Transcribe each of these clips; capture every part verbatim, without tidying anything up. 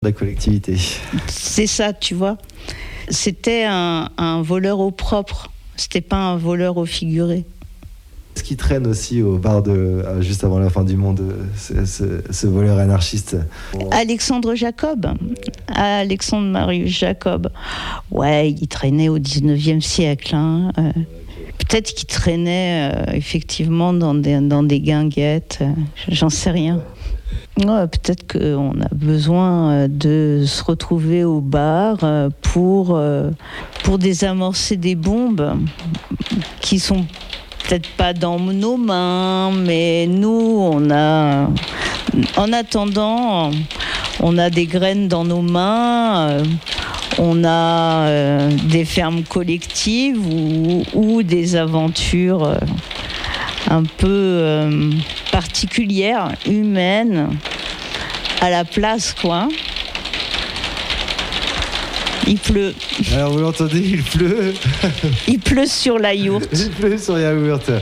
La collectivité. C'est ça, tu vois. C'était un, un voleur au propre. C'était pas un voleur au figuré. Ce qui traîne aussi au bar de juste avant la fin du monde, ce, ce, ce voleur anarchiste. Alexandre Jacob. Alexandre Marius Jacob. Ouais, il traînait au dix-neuvième siècle. Hein. Euh, peut-être qu'il traînait euh, effectivement dans des, dans des guinguettes. Euh, j'en sais rien. Ouais, peut-être qu'on a besoin de se retrouver au bar pour, pour désamorcer des bombes qui sont peut-être pas dans nos mains, mais nous, on a, en attendant, on a des graines dans nos mains, on a des fermes collectives ou, ou des aventures un peu euh, particulière, humaine, à la place, quoi. Il pleut. Alors vous l'entendez, il pleut. Il pleut sur la yourte. Il pleut sur la yourte.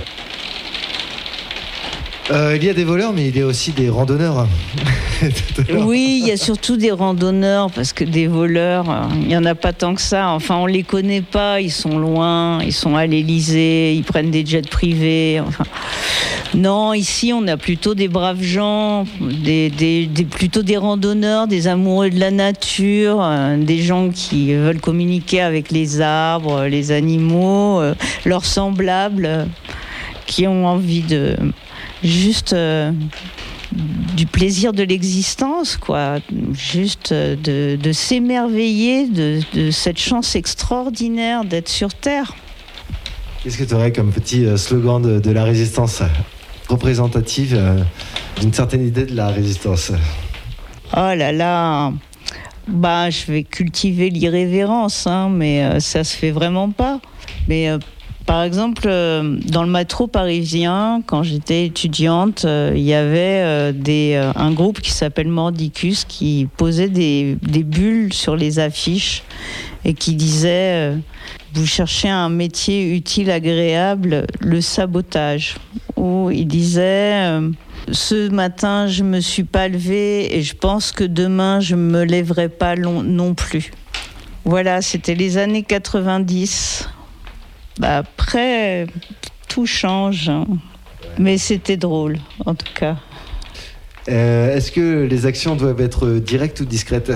Euh, il y a des voleurs, mais il y a aussi des randonneurs. Oui, il y a surtout des randonneurs, parce que des voleurs, il n'y en a pas tant que ça. Enfin, on ne les connaît pas, ils sont loin, ils sont à l'Élysée, ils prennent des jets privés. Enfin, non, ici, on a plutôt des braves gens, des, des, des, plutôt des randonneurs, des amoureux de la nature, euh, des gens qui veulent communiquer avec les arbres, les animaux, euh, leurs semblables, euh, qui ont envie de... juste euh, du plaisir de l'existence, quoi. Juste de, de s'émerveiller de, de cette chance extraordinaire d'être sur Terre. Qu'est-ce que tu aurais comme petit slogan de, de la résistance représentative euh, d'une certaine idée de la résistance? Oh là là, bah, je vais cultiver l'irrévérence, hein, mais euh, ça se fait vraiment pas. Mais euh, Par exemple, euh, dans le métro parisien, quand j'étais étudiante, euh, il y avait euh, des, euh, un groupe qui s'appelle Mordicus qui posait des, des bulles sur les affiches et qui disait euh, « Vous cherchez un métier utile, agréable, le sabotage ». Ou il disait euh, « Ce matin, je ne me suis pas levée et je pense que demain, je ne me lèverai pas long, non plus ». Voilà, c'était les années quatre-vingt-dix. Bah après, tout change, hein. Mais c'était drôle, en tout cas. Euh, est-ce que les actions doivent être directes ou discrètes?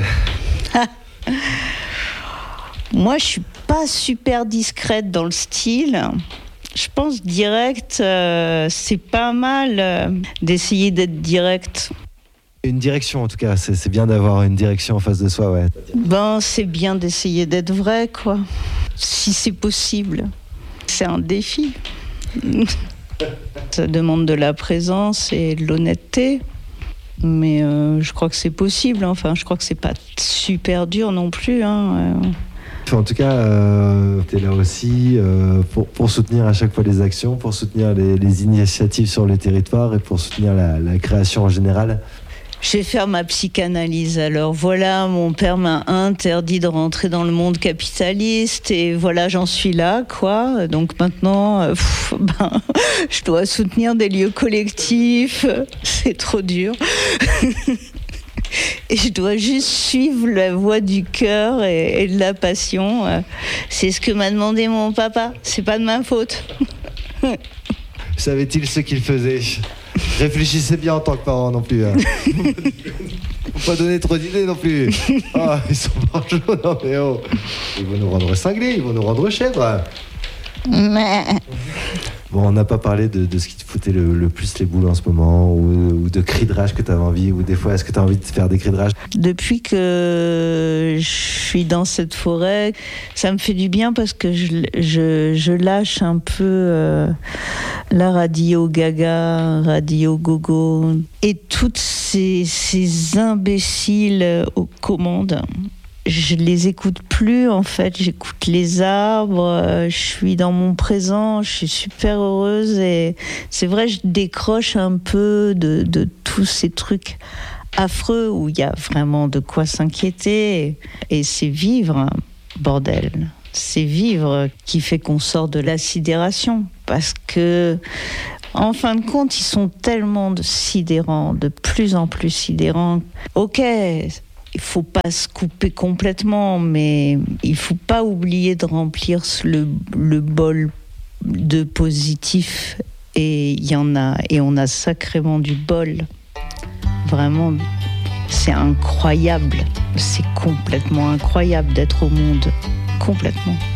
Moi, je suis pas super discrète dans le style. Je pense direct, euh, c'est pas mal euh, d'essayer d'être direct. Une direction, en tout cas, c'est, c'est bien d'avoir une direction en face de soi, ouais. Ben, c'est bien d'essayer d'être vrai, quoi. Si c'est possible. C'est un défi. Ça demande de la présence et de l'honnêteté. Mais euh, je crois que c'est possible. Enfin, je crois que c'est pas super dur non plus. Hein. En tout cas, euh, tu es là aussi euh, pour, pour soutenir à chaque fois les actions, pour soutenir les, les initiatives sur le territoire et pour soutenir la, la création en général. Je vais faire ma psychanalyse. Alors voilà, mon père m'a interdit de rentrer dans le monde capitaliste et voilà, j'en suis là, quoi. Donc maintenant, pff, ben, je dois soutenir des lieux collectifs. C'est trop dur. Et je dois juste suivre la voie du cœur et, et de la passion. C'est ce que m'a demandé mon papa. C'est pas de ma faute. Savait-il ce qu'il faisait? Réfléchissez bien en tant que parent non plus. Hein. Faut pas donner trop d'idées non plus. Ah, ils sont pas chauds, non mais oh. Ils vont nous rendre cinglés, ils vont nous rendre chèvres. Mais... Bon, on n'a pas parlé de, de ce qui te foutait le, le plus les boules en ce moment, ou, ou de cris de rage que tu avais envie, ou des fois, est-ce que tu as envie de faire des cris de rage? Depuis que je suis dans cette forêt, ça me fait du bien parce que je, je, je lâche un peu euh, la radio gaga, radio gogo, et toutes ces, ces imbéciles aux commandes. Je les écoute plus, en fait. J'écoute les arbres, je suis dans mon présent, je suis super heureuse et c'est vrai, je décroche un peu de, de tous ces trucs affreux où il y a vraiment de quoi s'inquiéter. Et c'est vivre, bordel. C'est vivre qui fait qu'on sort de la sidération. Parce que, en fin de compte, ils sont tellement de sidérants, de plus en plus sidérants. Ok, il faut pas se couper complètement, mais il faut pas oublier de remplir le, le bol de positif. Et il y en a, et on a sacrément du bol. Vraiment, c'est incroyable. C'est complètement incroyable d'être au monde. Complètement.